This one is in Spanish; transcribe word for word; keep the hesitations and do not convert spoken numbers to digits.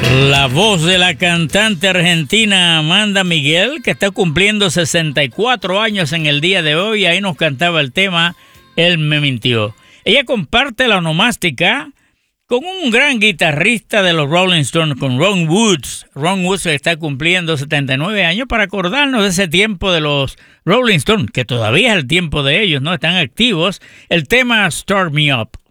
La voz de la cantante argentina Amanda Miguel, que está cumpliendo sesenta y cuatro años en el día de hoy. Ahí nos cantaba el tema Él me mintió. Ella comparte la onomástica con un gran guitarrista de los Rolling Stones, con Ron Woods. Ron Woods está cumpliendo setenta y nueve años, para acordarnos de ese tiempo de los Rolling Stones, que todavía es el tiempo de ellos, ¿no? Están activos. El tema Start Me Up.